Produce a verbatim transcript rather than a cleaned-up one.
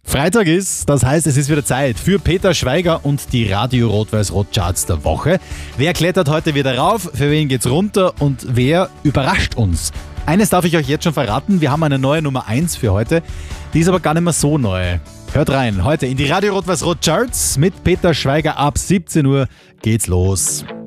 Freitag ist, das heißt, es ist wieder Zeit für Peter Schweiger und die Radio Rot-Weiß-Rot Charts der Woche. Wer klettert heute wieder rauf, für wen geht's runter und wer überrascht uns? Eines darf ich euch jetzt schon verraten, wir haben eine neue Nummer eins für heute, die ist aber gar nicht mehr so neu. Hört rein, heute in die Radio Rot-Weiß-Rot Charts mit Peter Schweiger ab siebzehn Uhr geht's los.